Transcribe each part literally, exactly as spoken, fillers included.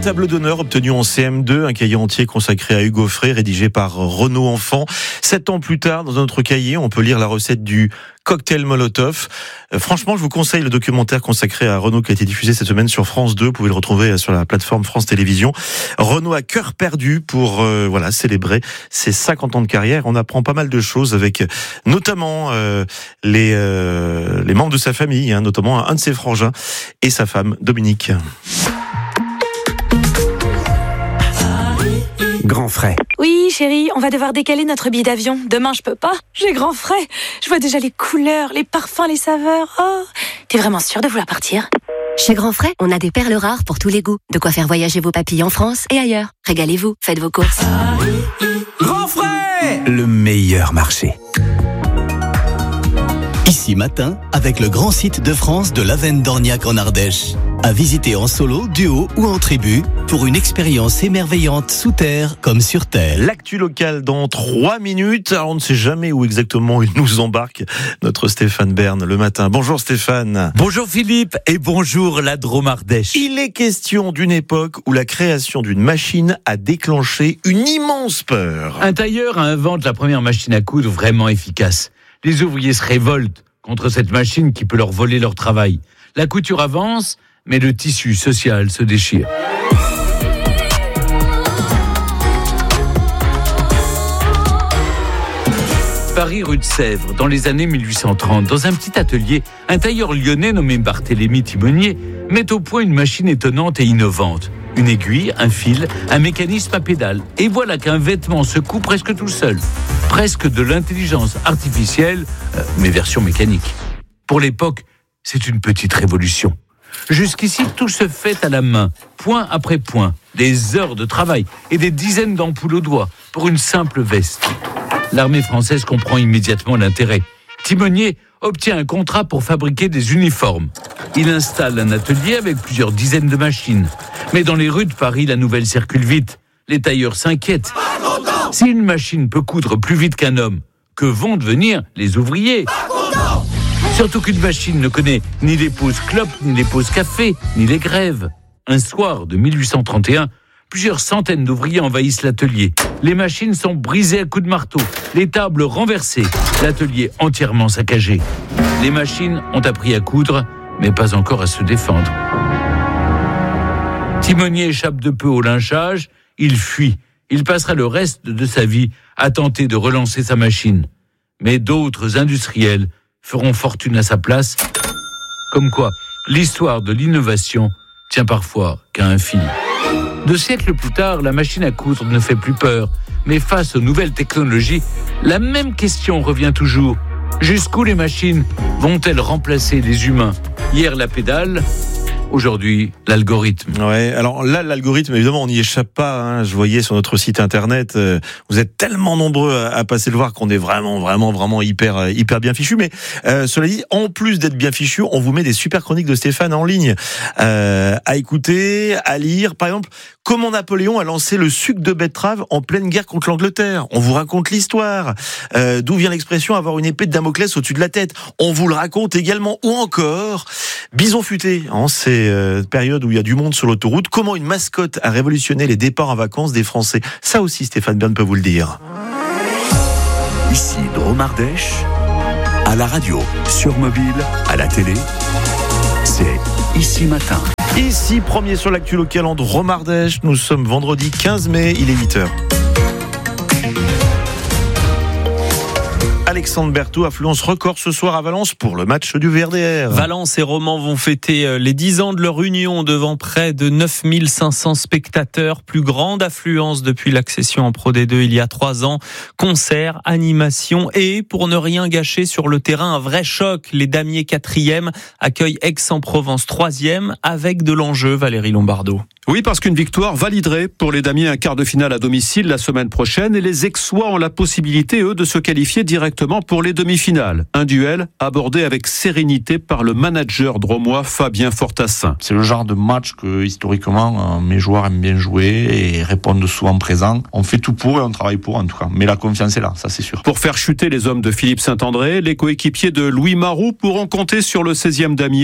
table d'honneur obtenu en C M deux, un cahier entier consacré à Hugo Frey, rédigé par Renaud Enfant. Sept ans plus tard, dans notre cahier, on peut lire la recette du cocktail Molotov. Euh, franchement, je vous conseille le documentaire consacré à Renaud qui a été diffusé cette semaine sur France deux. Vous pouvez le retrouver sur la plateforme France Télévisions. Renaud a cœur perdu pour euh, voilà célébrer ses cinquante ans de carrière. On apprend pas mal de choses avec notamment euh, les, euh, les membres de sa famille, hein, notamment un de ses frangins et sa femme Dominique. Grand frais. Oui, chérie, on va devoir décaler notre billet d'avion. Demain, je peux pas. J'ai grand frais. Je vois déjà les couleurs, les parfums, les saveurs. Oh, t'es vraiment sûre de vouloir partir ? Chez Grand Frais, on a des perles rares pour tous les goûts. De quoi faire voyager vos papilles en France et ailleurs. Régalez-vous, faites vos courses. Grand frais, le meilleur marché. Ici matin, avec le grand site de France de l'Avenne d'Orniac en Ardèche. À visiter en solo, duo ou en tribu pour une expérience émerveillante sous terre comme sur terre. L'actu locale dans trois minutes. Alors on ne sait jamais où exactement il nous embarque, notre Stéphane Bern le matin. Bonjour Stéphane. Bonjour Philippe et bonjour la Drôme Ardèche. Il est question d'une époque où la création d'une machine a déclenché une immense peur. Un tailleur invente la première machine à coudre vraiment efficace. Les ouvriers se révoltent contre cette machine qui peut leur voler leur travail. La couture avance, mais le tissu social se déchire. Paris, rue de Sèvres, dans les années mille huit cent trente, dans un petit atelier, un tailleur lyonnais nommé Barthélemy Timonier met au point une machine étonnante et innovante. Une aiguille, un fil, un mécanisme à pédale. Et voilà qu'un vêtement se coud presque tout seul. Presque de l'intelligence artificielle, euh, mais version mécanique. Pour l'époque, c'est une petite révolution. Jusqu'ici, tout se fait à la main, point après point. Des heures de travail et des dizaines d'ampoules au doigt pour une simple veste. L'armée française comprend immédiatement l'intérêt. Timonier obtient un contrat pour fabriquer des uniformes. Il installe un atelier avec plusieurs dizaines de machines. Mais dans les rues de Paris, la nouvelle circule vite. Les tailleurs s'inquiètent. Si une machine peut coudre plus vite qu'un homme, que vont devenir les ouvriers ? Surtout qu'une machine ne connaît ni les pauses clopes, ni les pauses café, ni les grèves. Un soir de mille huit cent trente et un, plusieurs centaines d'ouvriers envahissent l'atelier. Les machines sont brisées à coups de marteau, les tables renversées, l'atelier entièrement saccagé. Les machines ont appris à coudre, mais pas encore à se défendre. Timonier échappe de peu au lynchage, il fuit. Il passera le reste de sa vie à tenter de relancer sa machine. Mais d'autres industriels feront fortune à sa place. Comme quoi, l'histoire de l'innovation tient parfois qu'à un fil. Deux siècles plus tard, la machine à coudre ne fait plus peur. Mais face aux nouvelles technologies, la même question revient toujours. Jusqu'où les machines vont-elles remplacer les humains ? Hier, la pédale. Aujourd'hui, l'algorithme. Ouais, alors là, l'algorithme, évidemment, on n'y échappe pas. Hein. Je voyais sur notre site internet, euh, vous êtes tellement nombreux à, à passer le voir qu'on est vraiment, vraiment, vraiment hyper, hyper bien fichu. Mais euh, cela dit, en plus d'être bien fichu, on vous met des super chroniques de Stéphane en ligne euh, à écouter, à lire. Par exemple, comment Napoléon a lancé le suc de betterave en pleine guerre contre l'Angleterre. On vous raconte l'histoire. Euh, d'où vient l'expression avoir une épée de Damoclès au-dessus de la tête. On vous le raconte également. Ou encore, Bison futé. Hein, c'est euh, période où il y a du monde sur l'autoroute. Comment une mascotte a révolutionné les départs en vacances des Français. Ça aussi, Stéphane Bern peut vous le dire. Ici, Drôme Ardèche, à la radio, sur mobile, à la télé, c'est Ici Matin. Ici, premier sur l'actu locale en Drôme Ardèche. Nous sommes vendredi quinze mai, il est huit heures. Alexandre Berthaud, affluence record ce soir à Valence pour le match du V R D R. Valence et Romans vont fêter les dix ans de leur union devant près de neuf mille cinq cents spectateurs. Plus grande affluence depuis l'accession en Pro D deux il y a trois ans. Concerts, animations et, pour ne rien gâcher sur le terrain, un vrai choc. Les Damiers quatrième accueillent Aix-en-Provence troisième avec de l'enjeu, Valérie Lombardo. Oui, parce qu'une victoire validerait pour les Damiers un quart de finale à domicile la semaine prochaine et les Aixois ont la possibilité, eux, de se qualifier directement pour les demi-finales. Un duel abordé avec sérénité par le manager dromois Fabien Fortassin. C'est le genre de match que, historiquement, mes joueurs aiment bien jouer et répondent souvent présents. On fait tout pour et on travaille pour, en tout cas. Mais la confiance est là, ça c'est sûr. Pour faire chuter les hommes de Philippe Saint-André, les coéquipiers de Louis Maroux pourront compter sur le seizième Damier.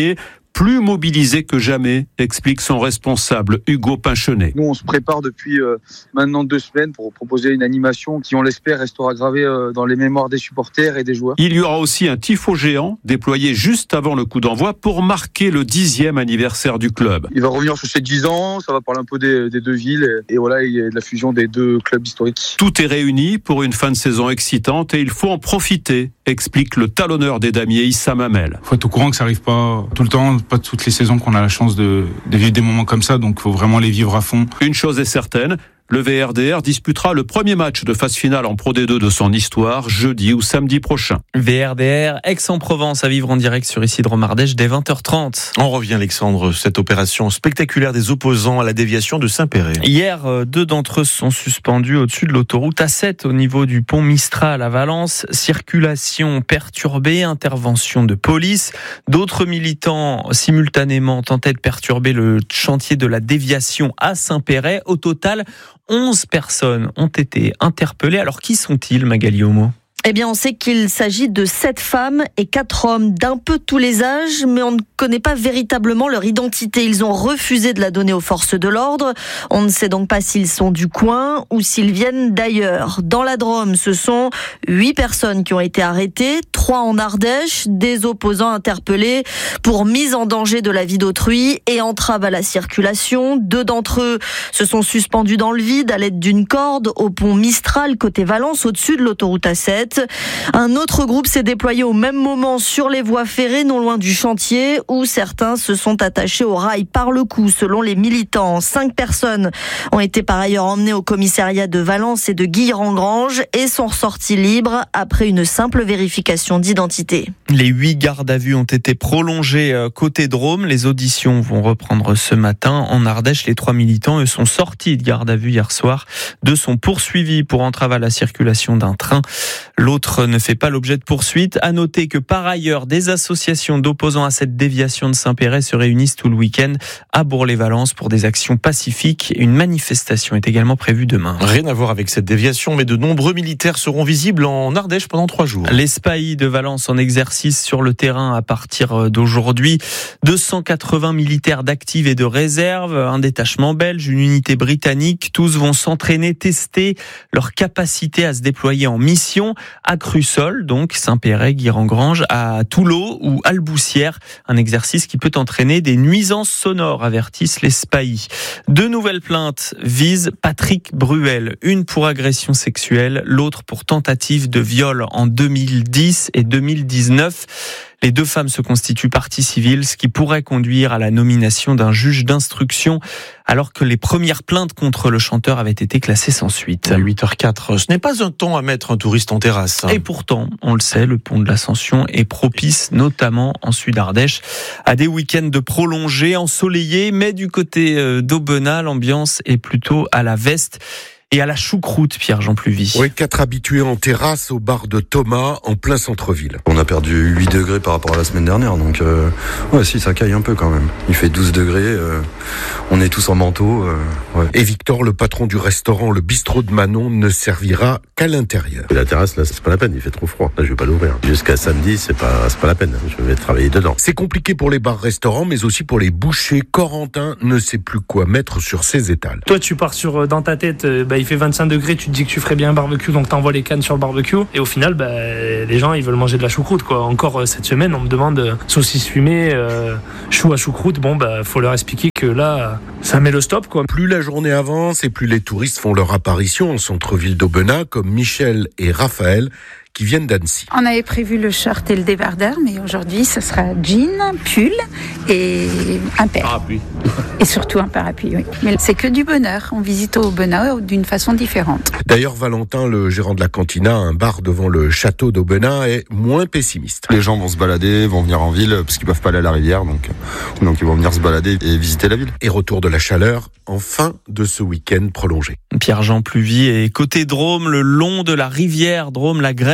plus mobilisés que jamais, explique son responsable Hugo Pinchonnet. Nous, on se prépare depuis euh, maintenant deux semaines pour proposer une animation qui, on l'espère, restera gravée euh, dans les mémoires des supporters et des joueurs. Il y aura aussi un tifo géant déployé juste avant le coup d'envoi pour marquer le dixième anniversaire du club. Il va revenir sur ses dix ans, ça va parler un peu des, des deux villes et, et voilà, il y a de la fusion des deux clubs historiques. Tout est réuni pour une fin de saison excitante et il faut en profiter, explique le talonneur des damiers Issa Mamel. Il faut être au courant que ça arrive pas tout le temps, pas toutes les saisons qu'on a la chance de, de vivre des moments comme ça, donc il faut vraiment les vivre à fond. Une chose est certaine, le V R D R disputera le premier match de phase finale en Pro D deux de son histoire jeudi ou samedi prochain. V R D R, Aix-en-Provence à vivre en direct sur ici Drôme Ardèche dès vingt heures trente. On revient Alexandre, cette opération spectaculaire des opposants à la déviation de Saint-Péray. Hier, deux d'entre eux sont suspendus au-dessus de l'autoroute A sept au niveau du pont Mistral à Valence. Circulation perturbée, intervention de police. D'autres militants simultanément tentaient de perturber le chantier de la déviation à Saint-Péray. Au total, onze personnes ont été interpellées. Alors qui sont-ils, Magali Homo ? Eh bien, on sait qu'il s'agit de sept femmes et quatre hommes d'un peu tous les âges, mais on ne connaît pas véritablement leur identité. Ils ont refusé de la donner aux forces de l'ordre. On ne sait donc pas s'ils sont du coin ou s'ils viennent d'ailleurs. Dans la Drôme, ce sont huit personnes qui ont été arrêtées, trois en Ardèche, des opposants interpellés pour mise en danger de la vie d'autrui et entrave à la circulation. Deux d'entre eux se sont suspendus dans le vide à l'aide d'une corde au pont Mistral côté Valence, au-dessus de l'autoroute A sept. Un autre groupe s'est déployé au même moment sur les voies ferrées, non loin du chantier, où certains se sont attachés au rail par le cou, selon les militants. Cinq personnes ont été par ailleurs emmenées au commissariat de Valence et de Guilherand-Grange et sont ressorties libres après une simple vérification d'identité. Les huit gardes à vue ont été prolongés côté Drôme. Les auditions vont reprendre ce matin. En Ardèche, les trois militants, eux, sont sortis de garde à vue hier soir. Deux sont poursuivis pour entrave à la circulation d'un train. L'autre ne fait pas l'objet de poursuites. À noter que par ailleurs, des associations d'opposants à cette déviation de Saint-Péray se réunissent tout le week-end à Bourg-les-Valence pour des actions pacifiques. Une manifestation est également prévue demain. Rien à voir avec cette déviation, mais de nombreux militaires seront visibles en Ardèche pendant trois jours. Les S P A I de Valence en exercice sur le terrain à partir d'aujourd'hui. deux cent quatre-vingts militaires d'active et de réserve, un détachement belge, une unité britannique. Tous vont s'entraîner, tester leur capacité à se déployer en mission. À Crussol, donc Saint-Péray, Guilherand-Grange, à Toulot ou Alboussière. Un exercice qui peut entraîner des nuisances sonores, avertissent les S P A I. Deux nouvelles plaintes visent Patrick Bruel. Une pour agression sexuelle, l'autre pour tentative de viol en deux mille dix et deux mille dix-neuf. Les deux femmes se constituent partie civile, ce qui pourrait conduire à la nomination d'un juge d'instruction, alors que les premières plaintes contre le chanteur avaient été classées sans suite. À huit heures quatre, ce n'est pas un temps à mettre un touriste en terrasse. Et pourtant, on le sait, le pont de l'Ascension est propice, notamment en Sud-Ardèche, à des week-ends de prolongés, ensoleillés, mais du côté d'Aubenas, l'ambiance est plutôt à la veste. Et à la choucroute, Pierre-Jean Pluvy. Oui, quatre habitués en terrasse au bar de Thomas, en plein centre-ville. On a perdu huit degrés par rapport à la semaine dernière, donc euh, ouais, si, ça caille un peu quand même. Il fait douze degrés, euh, on est tous en manteau. Euh, ouais. Et Victor, le patron du restaurant Le Bistrot de Manon, ne servira qu'à l'intérieur. Et la terrasse, là, c'est pas la peine, il fait trop froid. Là, je vais pas l'ouvrir. Jusqu'à samedi, c'est pas, c'est pas la peine. Je vais travailler dedans. C'est compliqué pour les bars-restaurants, mais aussi pour les bouchers. Corentin ne sait plus quoi mettre sur ses étals. Toi, tu pars sur, dans ta tête, bah, il fait vingt-cinq degrés, tu te dis que tu ferais bien un barbecue, donc t'envoies les cannes sur le barbecue, et au final, bah, les gens, ils veulent manger de la choucroute, quoi. Encore cette semaine, on me demande euh, saucisse fumée, euh, chou à choucroute, bon, bah, faut leur expliquer que là, ça met le stop, quoi. Plus la journée avance et plus les touristes font leur apparition en centre-ville d'Aubenas, comme Michel et Raphaël, qui viennent d'Annecy. On avait prévu le short et le débardeur, mais aujourd'hui, ce sera jean, pull et un paire. Parapluie. Et surtout un parapluie, oui. Mais c'est que du bonheur. On visite Aubenas d'une façon différente. D'ailleurs, Valentin, le gérant de la cantina, un bar devant le château d'Aubenas, est moins pessimiste. Les gens vont se balader, vont venir en ville, parce qu'ils peuvent pas aller à la rivière, donc, donc ils vont venir se balader et visiter la ville. Et retour de la chaleur en fin de ce week-end prolongé. Pierre-Jean Pluvy et côté Drôme, le long de la rivière Drôme, la grève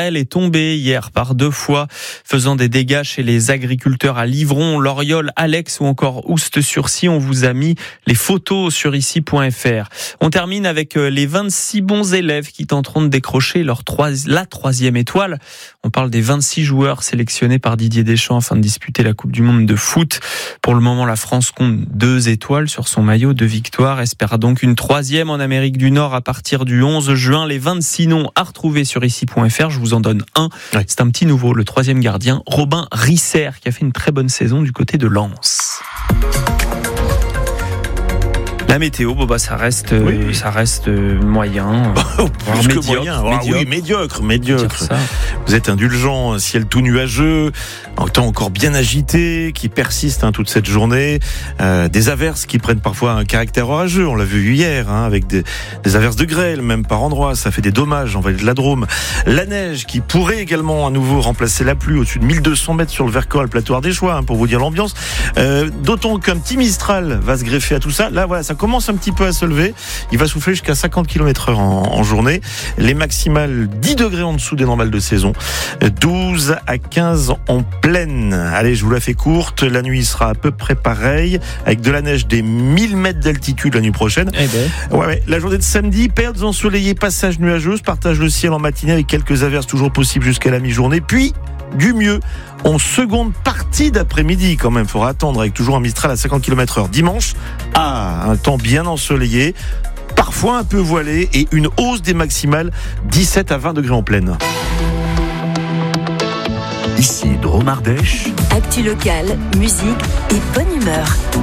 grêle est tombée hier par deux fois, faisant des dégâts chez les agriculteurs à Livron, Loriol, Alex ou encore Oust-sur-Cy. On vous a mis les photos sur ici point f r. On termine avec les vingt-six bons élèves qui tenteront de décrocher leur trois, la troisième étoile. On parle des vingt-six joueurs sélectionnés par Didier Deschamps afin de disputer la Coupe du Monde de foot. Pour le moment, la France compte deux étoiles sur son maillot, deux victoires. Espère donc une troisième en Amérique du Nord à partir du onze juin. Les vingt-six noms à retrouver sur ici point f r. Je vous en donne un. Ouais. C'est un petit nouveau, le troisième gardien, Robin Risser, qui a fait une très bonne saison du côté de Lens. La météo, bon bah ça reste, oui. ça reste moyen, plus que moyen. Ah, oui, médiocre, médiocre. Vous êtes indulgent, un ciel tout nuageux, un temps encore bien agité, qui persiste hein, toute cette journée. Euh, des averses qui prennent parfois un caractère orageux. On l'a vu hier, hein, avec des, des averses de grêle, même par endroits. Ça fait des dommages en vallée de la Drôme. La neige qui pourrait également à nouveau remplacer la pluie au-dessus de mille deux cents mètres sur le Vercors, le plateau ardéchois, hein, pour vous dire l'ambiance. Euh, d'autant qu'un petit Mistral va se greffer à tout ça. Là, voilà, ça commence un petit peu à se lever. Il va souffler jusqu'à cinquante kilomètres heure en, en journée. Les maximales dix degrés en dessous des normales de saison. douze à quinze en pleine. Allez, je vous la fais courte. La nuit sera à peu près pareille, avec de la neige des mille mètres d'altitude la nuit prochaine. Eh ben. ouais, ouais. La journée de samedi, périodes ensoleillées, passage nuageux, partage le ciel en matinée avec quelques averses toujours possibles jusqu'à la mi-journée. Puis, du mieux en seconde partie d'après-midi quand même. Il faudra attendre avec toujours un Mistral à cinquante kilomètres heure. Dimanche, ah, un temps bien ensoleillé, parfois un peu voilé et une hausse des maximales dix-sept à vingt degrés en pleine. Ici Drôme Ardèche. Actu locale, musique et bonne humeur.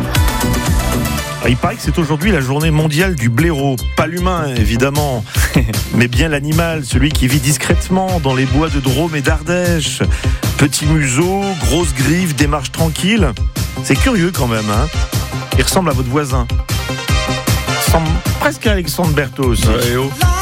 Il paraît que c'est aujourd'hui la journée mondiale du blaireau. Pas l'humain, évidemment, mais bien l'animal, celui qui vit discrètement dans les bois de Drôme et d'Ardèche. Petit museau, grosse griffe, démarche tranquille. C'est curieux quand même, hein. Il ressemble à votre voisin. Il ressemble presque à Alexandre Berthaud aussi. Ouais, oh.